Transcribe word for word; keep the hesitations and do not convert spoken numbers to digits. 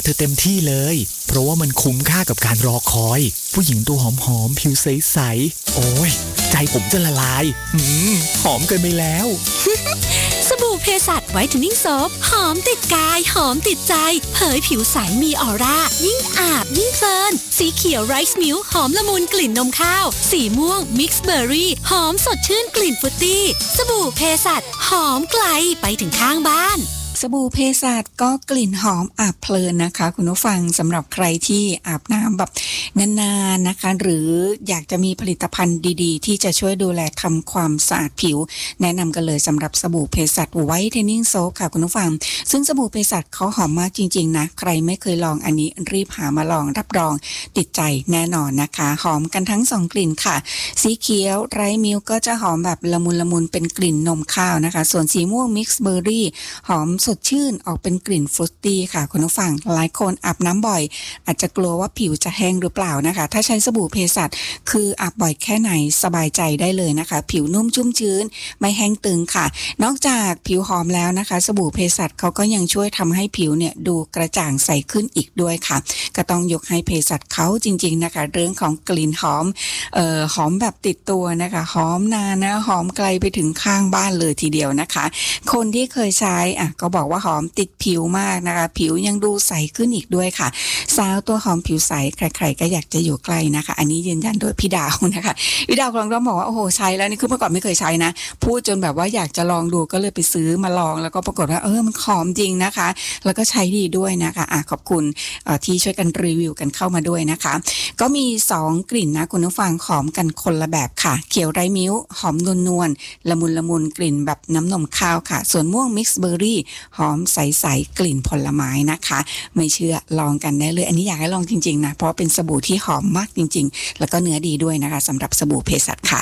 เธอเต็มที่เลยเพราะว่ามันคุ้มค่ากับการรอคอยผู้หญิงตัวหอมๆผิวใสๆโอ้ยใจผมจะละลายหืมหอมเกินไปแล้วสบู่เพสัชไวท์เทนนิ่งโซฟหอมติดกายหอมติดใจเผยผิวใสมีออร่ายิ่งอาบยิ่งเพลินสีเขียวไรซ์มิลค์หอมละมุนกลิ่นนมข้าวสีม่วงมิกซ์เบอร์รี่หอมสดชื่นกลิ่นฟรุตตี้สบู่เพสัชหอมไกลไปถึงข้างบ้านสบู่เพสัชก็กลิ่นหอมอาบเพลินนะคะคุณผู้ฟังสำหรับใครที่อาบน้ำแบบนานๆนะคะหรืออยากจะมีผลิตภัณฑ์ดีๆที่จะช่วยดูแลทำความสะอาดผิวแนะนำกันเลยสำหรับสบู่เพสัชไวท์เทนนิ่งโซฟค่ะคุณผู้ฟังซึ่งสบู่เพสัชเขาหอมมากจริงๆนะใครไม่เคยลองอันนี้รีบหามาลองรับรองติดใจแน่นอนนะคะหอมกันทั้งสองกลิ่นค่ะสีเขียวไรซ์มิลค์ก็จะหอมแบบละมุนละมุนเป็นกลิ่นนมข้าวนะคะส่วนสีม่วงมิกซ์เบอร์รี่หอมสดชื่นออกเป็นกลิ่นฟรุตตี้ค่ะคุณผู้ฟังหลายคนอาบน้ำบ่อยอาจจะกลัวว่าผิวจะแห้งหรือเปล่านะคะถ้าใช้สบู่เพสัชคืออาบบ่อยแค่ไหนสบายใจได้เลยนะคะผิวนุ่มชุ่มชื้นไม่แห้งตึงค่ะนอกจากผิวหอมแล้วนะคะสบู่เพสัชเขาก็ยังช่วยทำให้ผิวเนี่ยดูกระจ่างใสขึ้นอีกด้วยค่ะก็ต้องยกให้เภสัชเขาจริงๆนะคะเรื่องของกลิ่นหอมเอ่อหอมแบบติดตัวนะคะหอมนานนะหอมไกลไปถึงข้างบ้านเลยทีเดียวนะคะคนที่เคยใช้อ่ะก็บอกว่าหอมติดผิวมากนะคะผิวยังดูใสขึ้นอีกด้วยค่ะสาวตัวหอมผิวใสใครๆก็อยากจะอยู่ใกล้นะคะอันนี้ยืนยันโดยพี่ดาวนะคะพี่ดาวกำลังต้องบอกว่าโอ้โหใช้แล้วนี่คือเมื่อก่อนไม่เคยใช้นะพูดจนแบบว่าอยากจะลองดูก็เลยไปซื้อมาลองแล้วก็ปรากฏว่าเออมันหอมจริงนะคะแล้วก็ใช้ดีด้วยนะคะอ่ะขอบคุณเอ่อที่ช่วยกันรีวิวกันเข้ามาด้วยนะคะก็มีสองกลิ่นนะคุณผู้ฟังหอมกันคนละแบบค่ะเขียวไรมิ้วหอมนวลๆละมุนละมุนกลิ่นแบบน้ำนมข้าวค่ะส่วนม่วงมิกซ์เบอร์รี่หอมใสๆกลิ่นผลไม้นะคะไม่เชื่อลองกันได้เลยอันนี้อยากให้ลองจริงๆนะเพราะเป็นสบู่ที่หอมมากจริงๆแล้วก็เนื้อดีด้วยนะคะสำหรับสบู่เภสัชค่ะ